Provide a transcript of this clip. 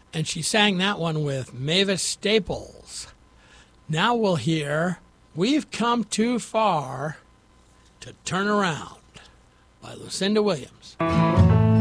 And she sang that one with Mavis Staples. Now we'll hear We've Come Too Far to Turn Around by Lucinda Williams.